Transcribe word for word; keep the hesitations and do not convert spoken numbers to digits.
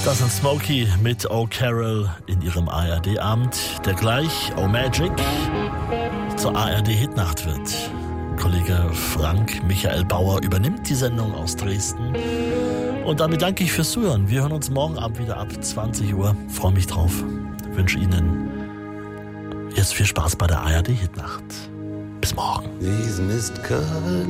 Das sind Smokey mit Oh Carol in ihrem A R D-Abend, der gleich Oh Magic zur A R D-Hitnacht wird. Kollege Frank Michael Bauer übernimmt die Sendung aus Dresden. Und damit danke ich fürs Zuhören. Wir hören uns morgen Abend wieder ab zwanzig Uhr. Freue mich drauf. Ich wünsche Ihnen jetzt viel Spaß bei der A R D-Hitnacht. Bis morgen.